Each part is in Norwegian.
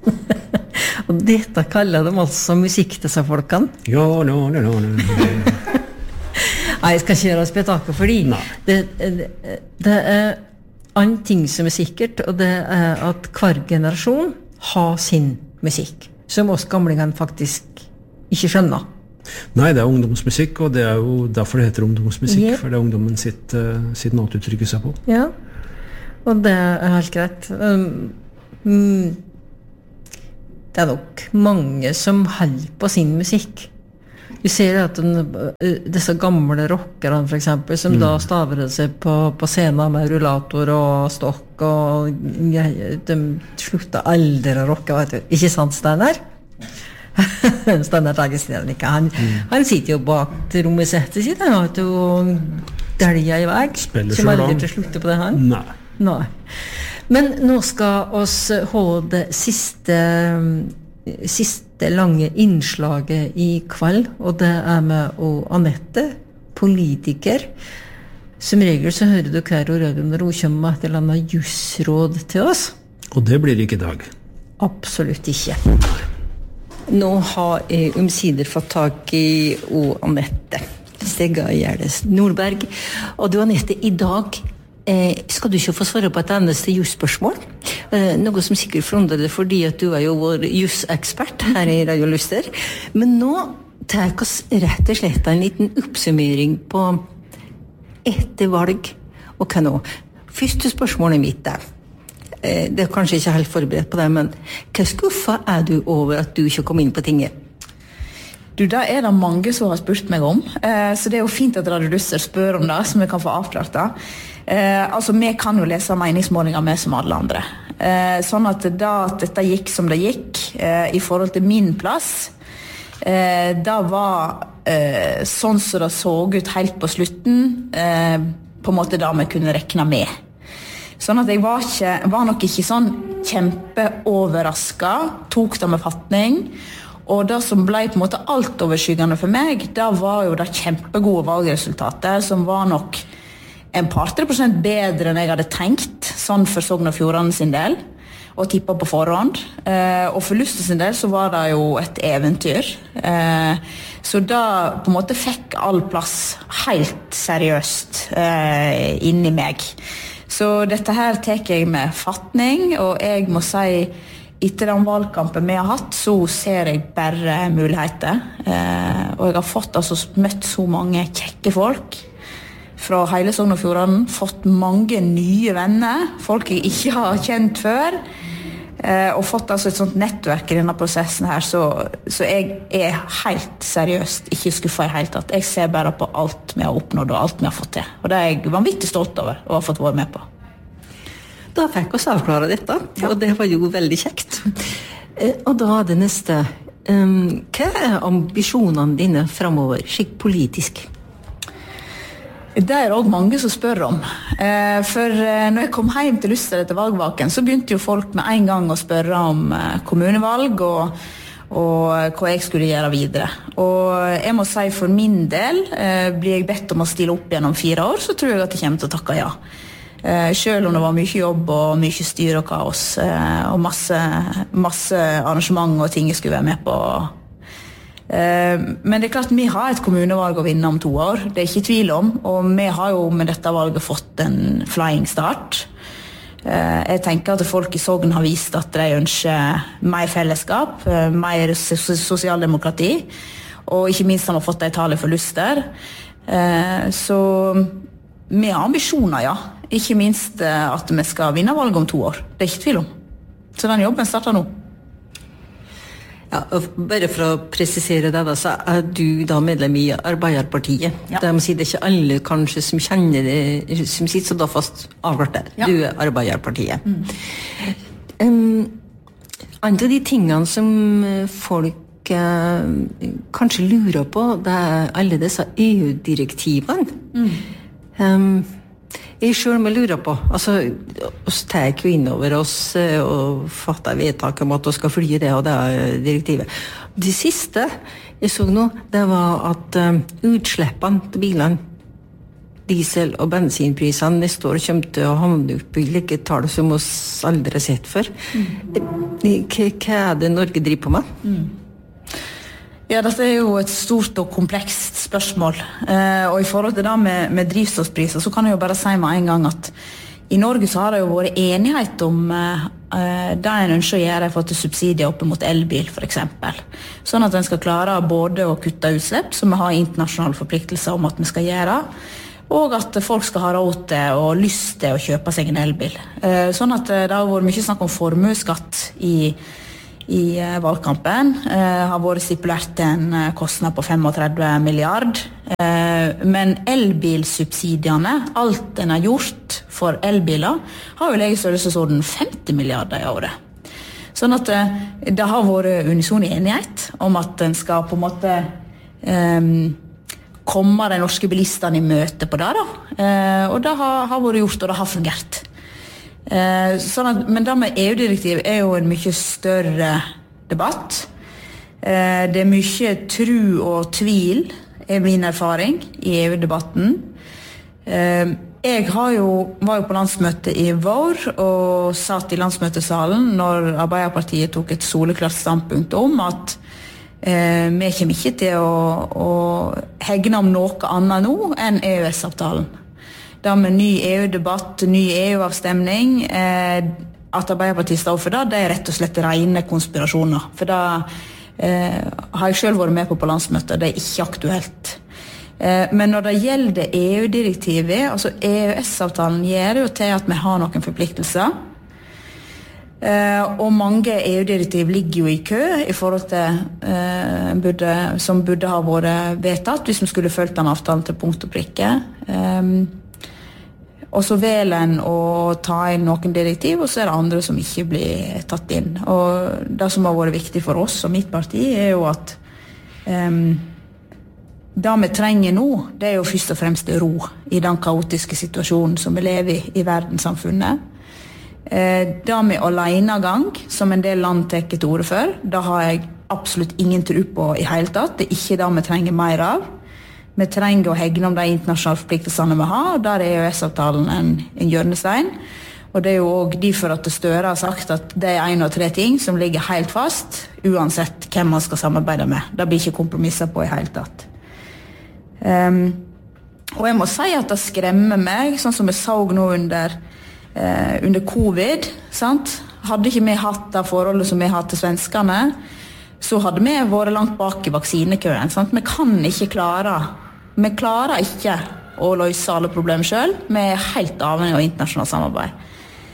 Og dette kaller de altså musikk, disse folkene? Ja, no. Nei, jeg skal ikke gjøre spetakkel, fordi det en ting som sikkert, og det at hver generasjon har sin musikk, som oss gamlingene faktisk ikke skjønner. Nei, det ungdomsmusikk, og det jo derfor det heter ungdomsmusikk, for det ungdommen sitt måte uttrykker seg på. Ja, og det helt greit. Det nok mange som holder på sin musikk. Du ser at disse gamle rockerne for eksempel, som da staver seg på scenen med rullator og stokk, og de slutter aldri å rocke, vet du. Ikke sant, Steinar? Steinar Tagestreden ikke. Han sitter jo bak til rommesettet sitt, og dælger i vei. Som aldri til slutte på det han. Nei. Men nå skal oss ha det siste lange innslaget i kveld, og det med Anette, politiker. Som regel så hører du hver og rød når hun kommer med et eller annet jusråd til oss. Og det blir ikke i dag. Absolutt ikke. Nå har jeg omsider fått tak i Anette Stegga Gjerdes Nordberg. Og du, Anette, i dag skal du ikke få svare på et eneste jusspørsmål. Noe som sikkert forundrer deg fordi at du jo vår jusekspert her i Radio Luster. Men nå tar oss rett og slett en liten oppsummering på etter valg og hva nå. Første spørsmålet mitt det kanskje ikke helt forberedt på det, men hva skuffa du over at du ikke kom inn på tinget? Du, det det mange som har spurt meg om, så det jo fint at Radio Luster spør om det, så vi kan få avklart det. Altså, vi kan jo lese meningsmålinger med som alle andre. Sånn at dette gikk som det gikk, i forhold til min plass, det var sånn som det så ut helt på slutten, på en måte det vi kunne rekne med. Sånn at jeg var nok ikke sånn kjempeoverrasket, tok det med fatning, og det som ble på en måte altoverskyggende for meg, det var jo det kjempegode valgresultatet, som var nok en par 3% bedre enn jeg hadde tenkt, sånn for Sogn og Fjordane sin del, og tippet på forhånd. Og for Luster sin del så var det jo et eventyr. Så da på en måte fikk all plass helt seriøst inni meg. Så dette her tek jeg med fatning, og jeg må si, etter den valgkampen vi har hatt, så ser jeg bare muligheter. Og jeg har møtt så mange kjekke folk fra hele Sogn og Fjordane, fått mange nye venner, folk jeg ikke har kjent før, og fått et sånt nettverk i denne prosessen her, så jeg helt seriøst ikke skuffet i helt tatt. Jeg ser bare på alt vi har oppnådd og alt vi har fått til, og det jeg vanvittig stolt over å ha fått være med på. Da fikk oss avklare dette, og det var jo veldig kjekt. Og da det neste, hva ambisjonene dine fremover, slik politisk? Det også mange som spør om. For når jeg kom hjem til Luster etter valgvaken, så begynte jo folk med en gang å spørre om kommunevalg og hva jeg skulle gjøre videre. Og jeg må si for min del, blir jeg bedt om å stille opp igjen om 4 år, så tror jeg at jeg kommer til å takke ja. Selv om det var mye jobb og mye styr og kaos, og masse arrangement og ting jeg skulle være med på. Men det klart, vi har et kommunevalg å vinne om 2 år, det ikke tvil om, og vi har jo med dette valget fått en flying start. Jeg tenker at folk i Sogn har vist at de ønsker mer fellesskap, mer sosialdemokrati, og ikke minst har vi fått de tallet for Luster. Så vi har ambisjoner, ja. Ikke minst at vi skal vinne valget om 2 år, det ikke tvil om. Så den jobben starter nå. Ja, bare for å presisere det da, så du da medlem i Arbeiderpartiet. Ja. Det må si det ikke alle kanskje som kjenner det, som sitter så da fast avklart der. Ja. Du Arbeiderpartiet. Andre av de tingene som folk kanskje lurer på, det alle disse EU-direktivene. Jeg selv må lure på, altså, oss tar jo innover oss og fatter vedtak om at vi skal følge det og det direktivet. Det siste jeg så nå, det var at utslippene til bilene diesel- og bensinprisene neste år kommer til å havne opp i like tall som oss aldri har sett før. Hva det Norge driver på med? Ja, dette jo et stort og komplekst spørsmål. Og i forhold til det med drivstoffpriser, så kan jeg jo bare si med en gang at i Norge så har det jo vært enighet om det en ønsker å gjøre for til subsidier opp mot elbil, for eksempel. Sånn at en skal klare både å kutte utslipp, som vi har internasjonale forpliktelser om at vi skal gjøre, og at folk skal ha råd til og lyst til å kjøpe seg en elbil. Sånn at det har vært mye snakk om formueskatt i valgkampen. Har vært stipulert til en kostnad på 35 milliard. Men elbilsubsidiene, alt en har gjort for elbiler, har jo leget størrelsesorden 50 milliarder i året. Sånn at det har vært unison enighet om at en skal på en måte komme de norske bilistene i møte på det da. Og det har vært gjort, og det har fungert. Sånn at, men det med EU-direktiv jo en mye større debatt. Det mye tro og tvil min erfaring i EU-debatten. Jeg var jo på landsmøtet i vår og satt i landsmøtesalen når Arbeiderpartiet tok et soleklart standpunkt om at vi kommer ikke til å hegne om noe annet nå enn EØS-avtalen. Det med ny EU-debatt, ny EU-avstemning, at Arbeiderpartiet står for det rett og slett rene konspirasjoner. For det har jeg selv vært med på landsmøtet, det ikke aktuelt. Men når det gjelder EU-direktivet, altså EØS-avtalen gjør jo til at vi har noen forpliktelser. Og mange EU-direktiv ligger jo i kø i forhold til som burde ha vært vedtatt hvis vi skulle følt den avtalen til punkt og prikke. Og så velger en å ta inn noen direktiv, og så det andre som ikke blir tatt inn. Og det som har vært viktig for oss og mitt parti jo at det vi trenger nå, det jo først og fremst ro i den kaotiske situasjonen som vi lever i verdenssamfunnet. Det med alenegang, som en del land tar til orde for, det har jeg absolutt ingen tro på i hele tatt. Det ikke det vi trenger mer av. Vi trenger å hegne om de internasjonale forpliktelsene vi har, og der EØS-avtalen en hjørnestein. Og det jo også derfor at Støre har sagt at det 1 av 3 ting som ligger helt fast, uansett hvem man skal samarbeide med. Det blir ikke kompromisser på i hele tatt. Og jeg må si at det skremmer meg, sånn som jeg så nå under covid, sant? Hadde ikke vi hatt det forholdet som vi har til svenskene, så hadde vi vært langt bak i vaksinekøen. Sant? Vi klarer ikke å løse alle problemer selv. Vi helt avhengig av internasjonalt samarbeid.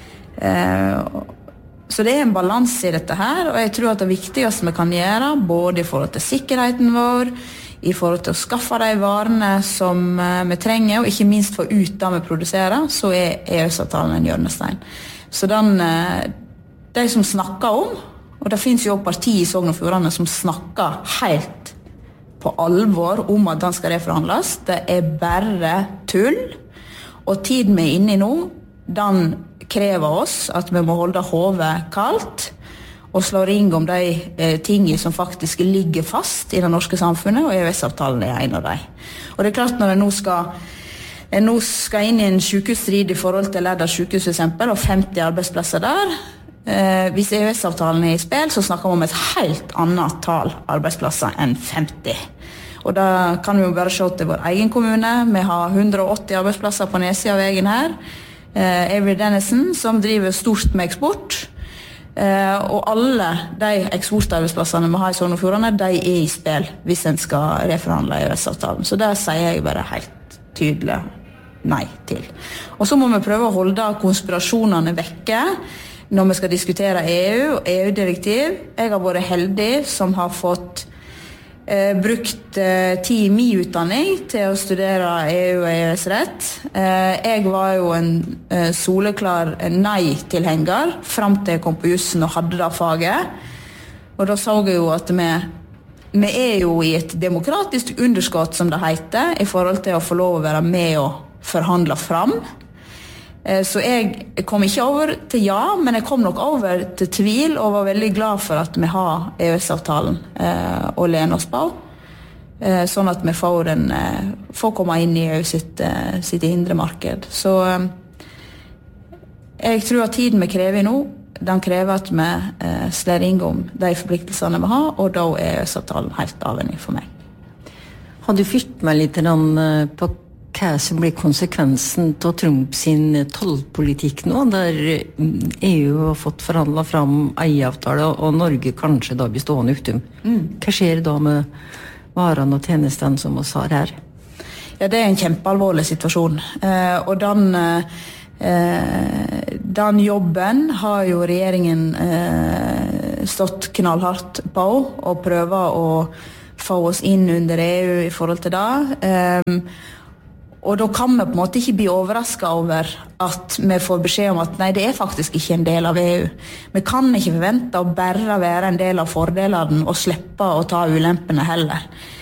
Så det en balanse i dette her, og jeg tror at det viktigste vi kan gjøre, både i forhold til sikkerheten vår, i forhold til å skaffe de varene som vi trenger, og ikke minst få ut det vi produserer, så EØS-avtalen en hjørnestein. Så de som snakker om, og det finnes jo partier i Sogn og Fjordane som snakker helt på alvor om at den skal reforhandles, det bare tull, og tiden vi inne i nå, den krever oss at vi må holde hodet kaldt, og slå ring om de tingene som faktisk ligger fast i det norske samfunnet, og EØS-avtalen en av dem. Og det klart når en nå skal inn i en sykehusstrid i forhold til Lærdal sykehus for eksempel, og 50 arbeidsplasser der, hvis EØS-avtalen i spill, så snakker vi om et helt annet tall arbeidsplasser enn 50. Og da kan vi jo bare se til vår egen kommune. Vi har 180 arbeidsplasser på nedsiden av veien her. Avery Dennison, som driver stort med eksport. Og alle de eksportarbeidsplassene vi har i Sogn og Fjordane, de i spill hvis en skal reforhandle EØS-avtalen. Så det sier jeg bare helt tydelig nei til. Og så må vi prøve å holde konspirasjonene vekke når vi skal diskutere EU og EU-direktiv. Jeg har vært heldig som har fått brukt tid i min utdanning til å studere EU og EØS-rett. Jeg var jo en soleklar nei-tilhenger frem til jeg kom på jussen og hadde det faget. Og da så jeg jo at vi jo i et demokratisk underskott, som det heter, i forhold til å få lov å være med og forhandle fram. Så jeg kom ikke over til ja, men jeg kom nok over til tvil og var veldig glad for at vi har EØS-avtalen å lene oss på. sånn at vi får komme inn i sitt indre marked. Så jeg tror at tiden vi krever nå, den krever at vi slår ring om de forpliktelsene vi har, og da EØS-avtalen helt avhengig for meg. Har du fyrt meg litt på hva som blir konsekvensen av Trump sin tollpolitikk nå, der EU har fått forhandlet fram eieavtale, og Norge kanskje da blir stående uten? Hva skjer da med varene og tjenestene som vi har her? Ja, det en kjempealvorlig situasjon, og den jobben har jo regjeringen stått knallhardt på og prøver å få oss inn under EU i forhold til det. Og da kan vi på en måte ikke bli overrasket over at vi får beskjed om at nei, det faktisk ikke en del av EU. Vi kan ikke forvente å bare være en del av fordelene og slippe å ta ulempene heller.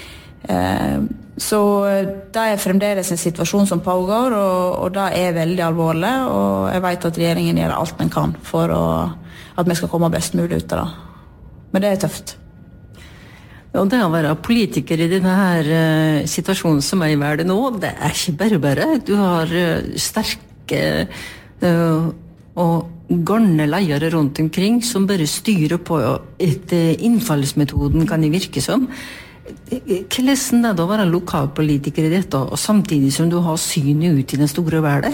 Så det fremdeles en situasjon som pågår, og det veldig alvorlig, og jeg vet at regjeringen gjør alt den kan for at vi skal komme best mulig ut av det. Men det tøft. Og det å være politiker i denne her situasjonen som jeg er det nå, det ikke bare. Du har sterke og garne ledere rundt omkring som bare styrer på etter innfallsmetoden, kan det virke som. Hvordan det å være lokalpolitiker i dette, og samtidig som du har synet ut i den store verden?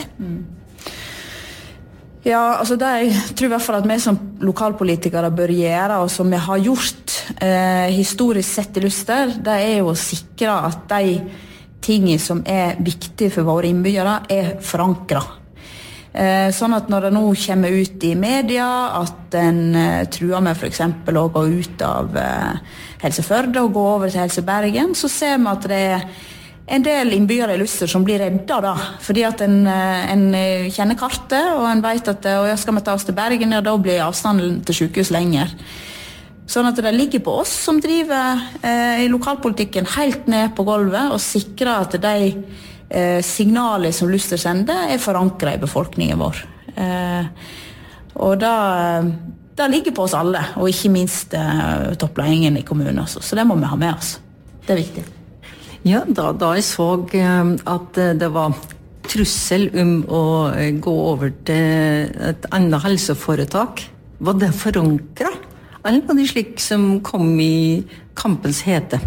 Ja, altså det jeg tror i hvert fall at vi som lokalpolitikere bør gjøre, og som vi har gjort historisk sett i Luster, det jo å sikre at de tingene som viktige for våre innbyggere forankret. Sånn at når det nå kommer ut i media at en truer med for eksempel å gå ut av Helse Førde og gå over til Helse Bergen, så ser vi at det en del innbyggere i Luster som blir redda da, fordi at en kjenner kartet, og en vet at skal vi ta oss til Bergen, ja, da blir avstanden til sykehus lenger. Sånn at det ligger på oss som driver i lokalpolitikken helt ned på gulvet og sikrer at de signaler som Luster sender forankret i befolkningen vår. Og det ligger på oss alle, og ikke minst toppledingen i kommunen også. Så det må vi ha med oss. Det viktig. Ja, da jeg så at det var trussel å gå over til et annet helseforetak, var det forankret? Eller var det slik som kom i kampens hete?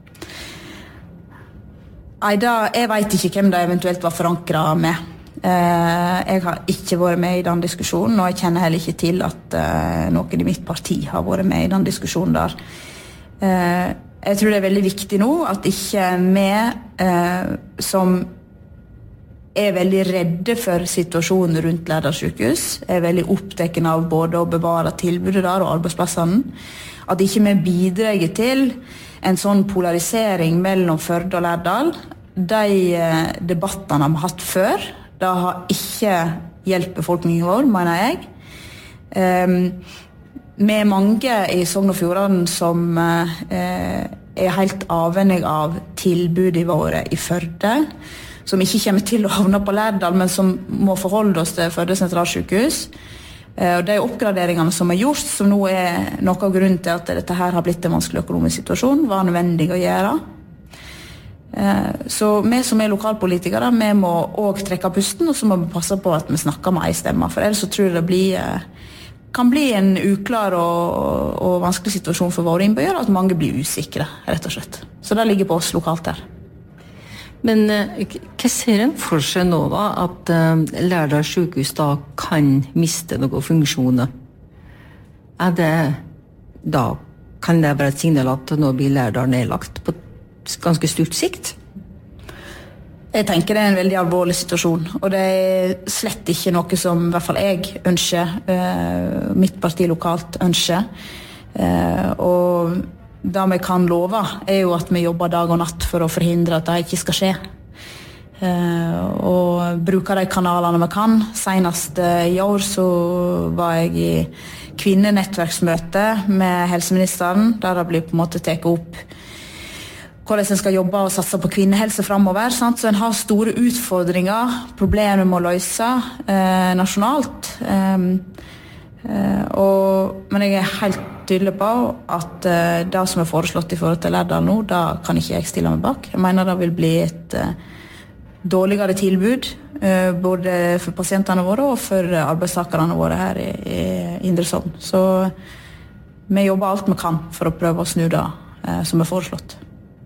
Nei, jeg vet ikke hvem det eventuelt var forankret med. Jeg har ikke vært med i den diskusjonen, og jeg kjenner heller ikke til at noen i mitt parti har vært med i den diskusjonen der. Jeg tror det veldig viktig nå at ikke vi som veldig redde for situasjonen rundt Lærdal sykehus, veldig opptatt av både å bevare tilbudet der og arbeidsplassene, at ikke vi bidrar til en sånn polarisering mellom Førde og Lærdal. De debattene vi har hatt før, det har ikke hjulpet befolkningen vår, mener jeg. Vi mange i Sogn og Fjordane som helt avhengig av tilbudet våre i Førde, som ikke kommer til å havne på Lærdal, men som må forholde oss til Førde sentralsykehus. Og de oppgraderingene som gjort, som nå noe av grunnen til at dette her har blitt en vanskelig økonomisk situasjon, var nødvendig å gjøre. Så vi som lokalpolitikere, vi må også trekke pusten, og så må vi passe på at vi snakker med en stemme, for ellers så tror jeg det kan bli en uklar og vanskelig situasjon for våre innbyggere, at mange blir usikre, rett og slett. Så det ligger på oss lokalt her. Men hva ser en for seg nå da, at Lærdal sykehus da kan miste noen funksjoner? Da kan det være et signal at nå blir Lærdal nedlagt på ganske stort sikt? Jeg tenker det en veldig alvorlig situasjon, og det slett ikke noe som i hvert fall jeg ønsker, mitt parti lokalt ønsker. Og det vi kan love jo at vi jobber dag og natt for å forhindre at det ikke skal skje. Og bruker de kanalene vi kan. Senest i år så var jeg i kvinnenettverksmøte med helseministeren, der det blir på en måte tatt opp hvordan en skal jobbe og satse på kvinnehelse fremover. Sant? Så en har store utfordringer, problemer med å løse nasjonalt. Men jeg helt tydelig på at det som foreslått I forhold til Lærdal nå, da kan ikke jeg stille meg bak. Jeg mener det vil bli et dårligere tilbud, både for pasientene våre og for arbeidstakerne våre her I Indre Sogn. Så vi jobber alt vi kan for å prøve å snu det som foreslått.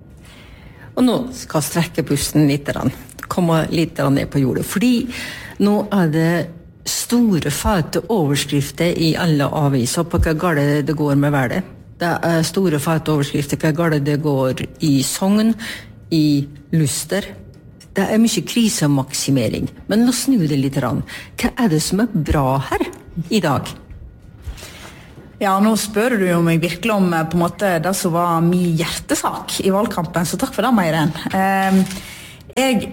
Og nå skal jeg strekke pusten litt, komme litt ned på jordet, fordi nå det store fete overskrifter I alle aviser på hva galt det går med været. Det store fete overskrifter hva galt det går I Sogn, I Luster. Det mye krisemaksimering. Men la oss snu det litt. Hva det som bra her I dag? Ja, nå spør du jo meg virkelig om på en måte det som var min hjertesak I valgkampen, så takk for det, Meiren. Jeg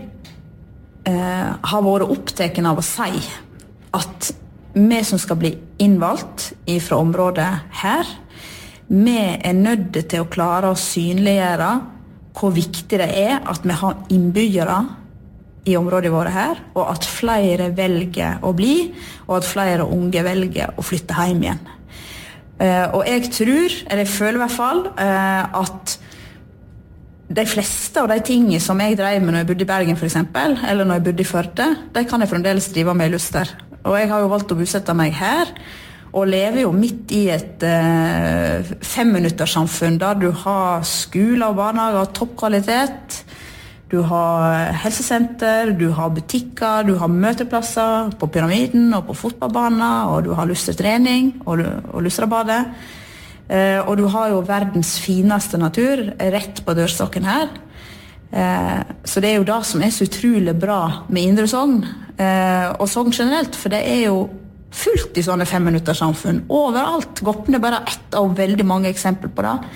har vært opptatt av å si at vi som skal bli innvalgt fra området her, vi nødt til å klare å synliggjøre hvor viktig det at vi har innbyggere I området våre her, og at flere velger å bli, og at flere unge velger å flytte hjem igjen. Og jeg tror, eller jeg føler I hvert fall, at de fleste av de tingene som jeg drev med når jeg bodde I Bergen for eksempel, eller når jeg bodde I Førde, de kan jeg fremdeles drive med I Luster. Og jeg har jo valgt å bosette meg her, og lever jo midt I et 5-minutterssamfunn der du har skole og barnehage av toppkvalitet, du har helsesenter, du har butikker, du har møteplasser på pyramiden og på fotballbaner, og du har lustertrening og lustrabadet. Og du har jo verdens fineste natur rett på dørstokken her. Så det jo det som så utrolig bra med Indre Sogn, og Sogn generelt, for det jo fullt I sånne 5-minutterssamfunn overalt. Goppene bare ett av veldig mange eksempler på det.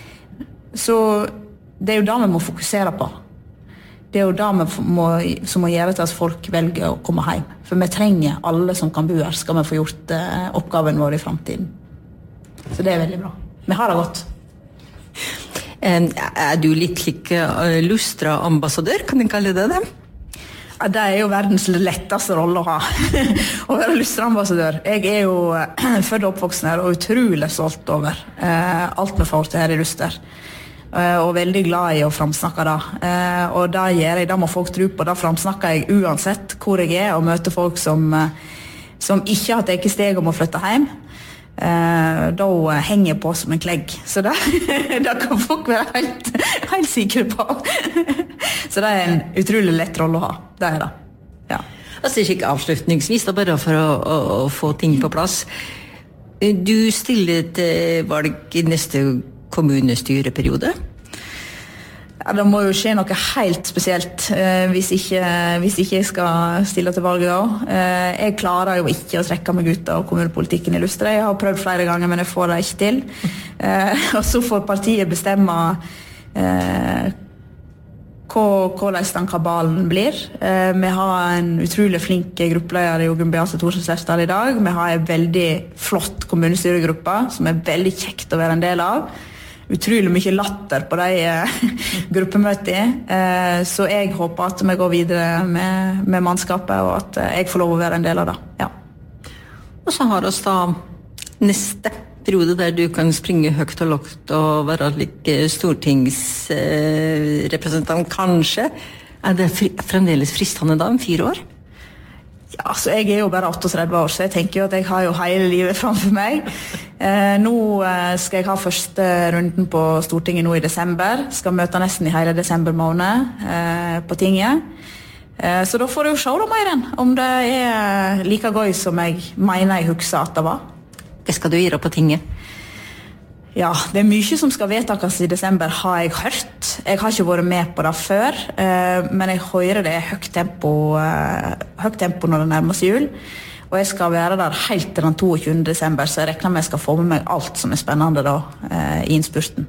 Så det jo det vi må fokusere på. Det jo det som må gjøre til at folk velger å komme hjem. For vi trenger alle som kan bo her, skal vi få gjort oppgaven vår I fremtiden. Så det veldig bra. Vi har det godt. Du litt like Lustra-ambassadør, kan jeg kalle det? Ja, det jo verdens letteste rolle å ha. Å være Lustra-ambassadør. Jeg jo født og oppvoksen her, og utrolig stolt over alt vi får til her I Luster. Og veldig glad I å framsnakke det. Og det gjør jeg, det må folk tro på. Det framsnakker jeg uansett hvor jeg og møter folk som ikke har tatt steg om å flytte hjem. Da henger jeg på som en klegg. Så det kan folk være helt sikre på. Så det en utrolig lett rolle å ha. Det det. Ja. Altså ikke avslutningsvis, da bare for å få ting på plass. Du stiller til valg I neste kommunestyreperiode? Ja, det må jo skje noe helt spesielt hvis ikke jeg skal stille til valget da. Jeg klarer jo ikke å trekke meg ut av kommunepolitikken I Luster. Jeg har prøvd flere ganger, men jeg får det ikke til. Og så får partiet bestemme hvordan den kabalen blir. Vi har en utrolig flink gruppeleder I Gunn Beate Thorsen I dag. Vi har en veldig flott kommunestyregruppe som veldig kjekt å være en del av. Utrolig mye latter på de gruppemøtene. Så jeg håper at vi går videre med mannskapet, og at jeg får lov å være en del av det. Ja. Og så har vi da neste periode der du kan springe høyt og lågt og være like stortingsrepresentant, kanskje. Det fremdeles fristende da, om 4 år? Ja, så jeg jo bare 38 år, så jeg tenker jo at jeg har jo hele livet framfor meg. Nå skal jeg ha første runden på Stortinget nå I desember. Skal møte nesten I hele desember måned på tinget. Så da får du jo se da, Meiren, om det like gøy som jeg mener jeg husker at det var. Hva skal du gjøre på tinget? Ja, det mye som skal vedtakes I desember, har jeg hørt. Jeg har ikke vært med på det før, men jeg hører det høyt tempo når det nærmer seg jul. Og jeg skal være der helt til den 22. desember, så jeg regner med jeg skal få med meg alt som spennende da, I innspurten.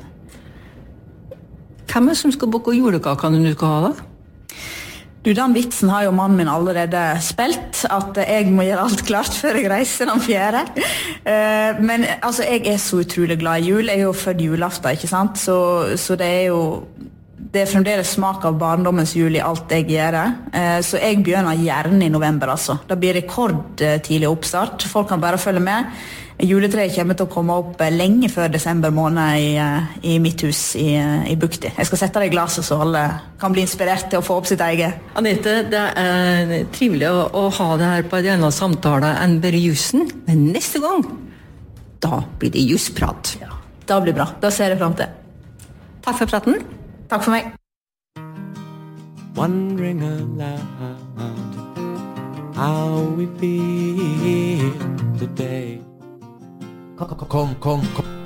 Hvem som skal bake julekakene du skal ha da? Du, den vitsen har jo mannen min allerede spilt, at jeg må gjøre alt klart før jeg reiser den 4. Men altså, jeg så utrolig glad I jul. Jeg jo født julaften, ikke sant? Så det jo det fremdeles smak av barndommens jul I alt jeg gjør. Så jeg begynner gjerne I november, altså. Da blir rekordtidlig oppstart. Folk kan bare følge med. Juletreet kommer til å komme opp lenge før desember måned I mitt hus I Bukti. Jeg skal sette det I glasset så alle kan bli inspirert til å få opp sitt eget. Anette, det trivelig å ha det her på en annen samtale enn bare jussen, men neste gang, da blir det jussprat. Ja, da blir bra. Da ser jeg frem til. Takk for praten. Takk for meg. Wondering aloud how we feel today. Kom.